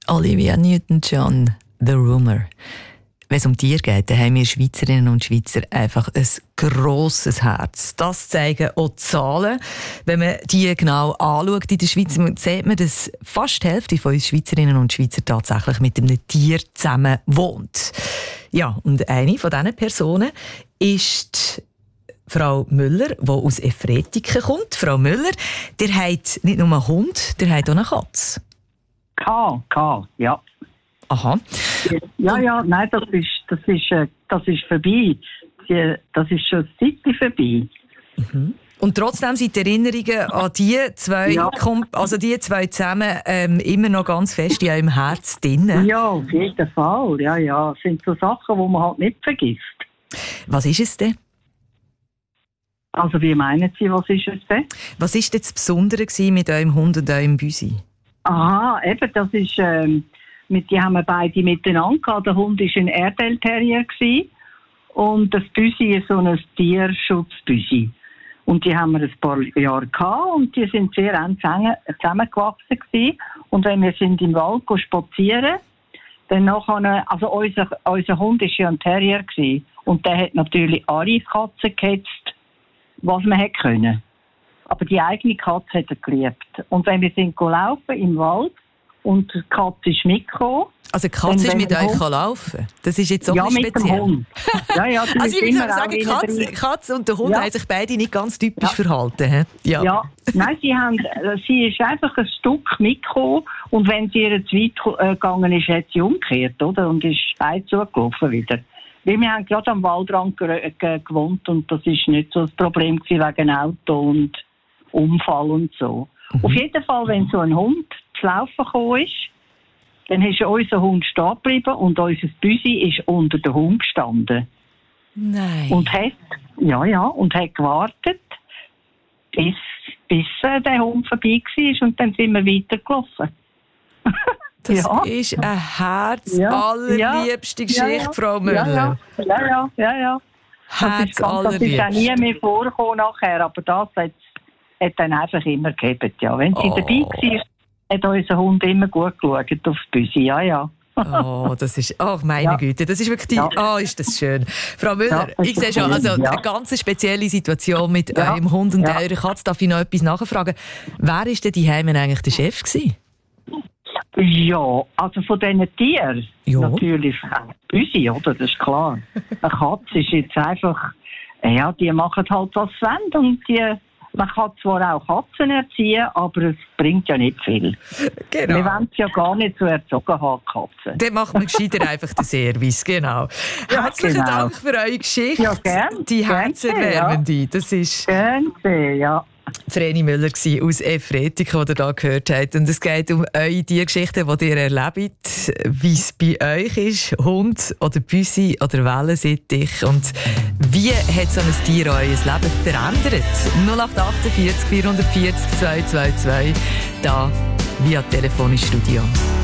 Olivia Newton-John, «The Rumour». Wenn es um Tiere geht, dann haben wir Schweizerinnen und Schweizer einfach ein grosses Herz. Das zeigen auch die Zahlen. Wenn man die genau anschaut in der Schweiz, sieht man, dass fast die Hälfte von uns Schweizerinnen und Schweizer tatsächlich mit einem Tier zusammen wohnt. Ja, und eine von diesen Personen ist Frau Müller, die aus Efretiken kommt. Frau Müller, ihr habt nicht nur einen Hund, ihr habt auch eine Katze. Ja. Aha. Ja, nein, das ist vorbei. Das ist schon eine Zeit vorbei. Mhm. Und trotzdem sind die Erinnerungen an die zwei, die zwei zusammen immer noch ganz fest in eurem Herz drin. Ja, auf jeden Fall. Ja. Das sind so Sachen, die man halt nicht vergisst. Was ist es denn? Also, wie meinen Sie, was ist es denn? Was war denn das Besondere mit eurem Hund und eurem Büsi? Aha, eben, das ist... die haben wir beide miteinander gehabt. Der Hund war ein Airedale Terrier und das Büsi ist so ein Tierschutzbüsi. Und die haben wir ein paar Jahre gehabt und die sind sehr eng zusammengewachsen gewesen. Und wenn wir sind im Wald spazieren, dann nachher, also unser Hund war ja ein Terrier gewesen, und der hat natürlich alle Katzen gehetzt, was man hätte können. Aber die eigene Katze hat er geliebt. Und wenn wir sind laufen im Wald, und die Katze ist mitgekommen. Also die Katze ist mit euch laufen? Das ist jetzt auch ein bisschen speziell. Ja, mit dem Hund. Ja, also ich würde sagen, Katze und der Hund haben sich beide nicht ganz typisch verhalten. Ja. Nein, sie ist einfach ein Stück mitgekommen und wenn sie ihr zu weit gegangen ist, hat sie umgekehrt, oder? Und ist steil zugelaufen wieder. Weil wir haben gerade am Waldrand gewohnt und das ist nicht so das Problem gewesen wegen Auto und Unfall und so. Mhm. Auf jeden Fall, wenn so ein Hund zu laufen gekommen ist, dann ist unser Hund stehen geblieben und unser Büsi ist unter dem Hund gestanden. Nein. Und hat gewartet, bis der Hund vorbei war und dann sind wir weitergelaufen. Das ist eine herzallerliebste Geschichte, Frau Müller. Ja. Das ist auch nie mehr vorgekommen nachher, aber das hat dann einfach immer gegeben. Ja. Wenn sie dabei war, hat unser Hund immer gut geschaut auf die Büsi. Ja. Oh, das ist, meine Güte, das ist wirklich, ist das schön. Frau Müller, ich sehe schon, also eine ganz spezielle Situation mit eurem Hund und eurer Katze. Darf ich noch etwas nachfragen? Wer war denn daheim eigentlich der Chef gewesen? Ja, also von diesen Tieren natürlich Büsi, oder? Das ist klar. Eine Katze ist jetzt einfach, die machen halt was sie wollen und man kann zwar auch Katzen erziehen, aber es bringt ja nicht viel. Genau. Wir wollen es ja gar nicht so erzogen haben, Katzen. Dann macht man gescheiter einfach den Service, genau. Herzlichen Dank für eure Geschichte. Ja, gerne. Die herzerwärmende. Das ist Vreni Müller aus Efretiken, die ihr hier gehört habt. Und es geht um die Geschichten, die ihr erlebt, wie es bei euch ist, Hund oder Büsi oder Wellensittich. Und wie hat so ein Tier euer Leben verändert? 0848 440 222, da via Telefon ins Studio.